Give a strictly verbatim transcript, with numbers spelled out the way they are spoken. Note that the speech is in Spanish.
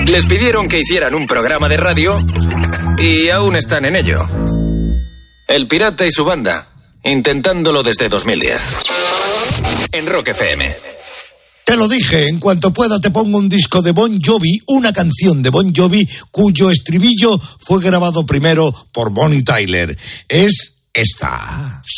Les pidieron que hicieran un programa de radio y aún están en ello. El Pirata y su banda, intentándolo desde dos mil diez. En Rock F M. Te lo dije, en cuanto pueda te pongo un disco de Bon Jovi, una canción de Bon Jovi cuyo estribillo fue grabado primero por Bonnie Tyler. Es esta.